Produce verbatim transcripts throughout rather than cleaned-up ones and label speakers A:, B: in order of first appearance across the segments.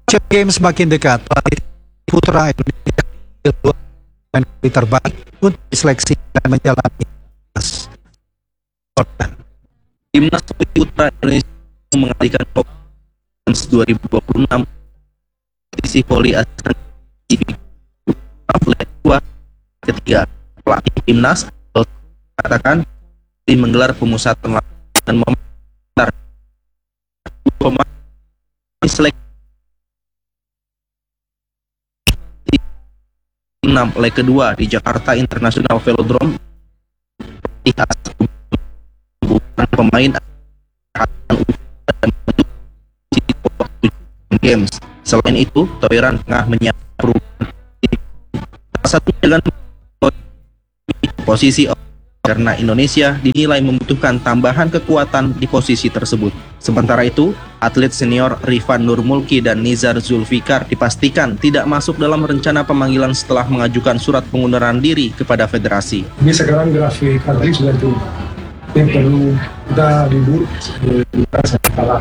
A: Asian Games makin dekat, pelatih putra Indonesia dua pemain terbaik untuk diseleksi dan menjalani tes.
B: Timnas putra Indonesia mengalihkan fokus dua ribu dua puluh enam kompetisi voli Asia ketiga. Pelatih timnas mengatakan menggelar pemusatan latihan dan memantar pemain seleksi enam leg kedua di Jakarta International Velodrome. Pemain Games. Selain itu, Thoiran tengah menyiapkan perubahan satu dengan posisi karena Indonesia dinilai membutuhkan tambahan kekuatan di posisi tersebut. Sementara itu, atlet senior Rifan Nurmulki dan Nizar Zulfikar dipastikan tidak masuk dalam rencana pemanggilan setelah mengajukan surat pengunduran diri kepada federasi.
C: Ini sekarang grafik atlet sudah itu, ini perlu kita libur, kita salah.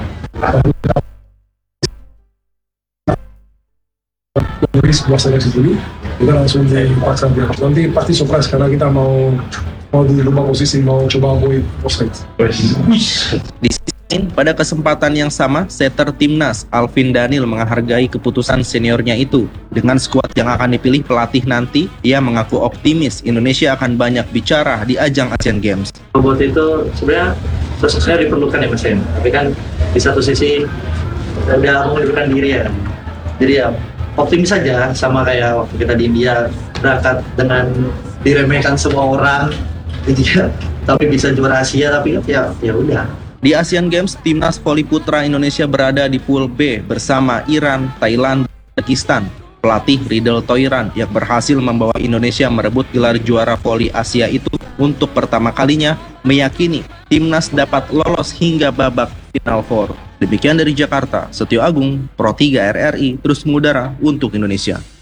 C: Jadi sebuah seleksi dulu, kita langsung dipaksa dia. Nanti pasti surprise karena kita mau mau di rumah posisi, mau coba avoid offside.
B: Di sisi pada kesempatan yang sama, setter timnas Alvin Daniel menghargai keputusan seniornya itu. Dengan skuad yang akan dipilih pelatih nanti, ia mengaku optimis Indonesia akan banyak bicara di ajang Asian Games.
D: Buat itu sebenarnya sosoknya diperlukan ya Mas Hen, tapi kan di satu sisi udah mengundurkan diri ya. Jadi ya optimis saja, sama kayak waktu kita di India berangkat dengan diremehkan semua orang, gitu ya. Tapi bisa juara Asia, tapi ya ya udah.
B: Di Asian Games, timnas voli putra Indonesia berada di Pool B bersama Iran, Thailand, dan Pakistan. Pelatih Riedel Thoiran yang berhasil membawa Indonesia merebut gelar juara voli Asia itu untuk pertama kalinya meyakini timnas dapat lolos hingga babak final four. Demikian dari Jakarta, Setio Agung, Pro tiga R R I, terus mengudara untuk Indonesia.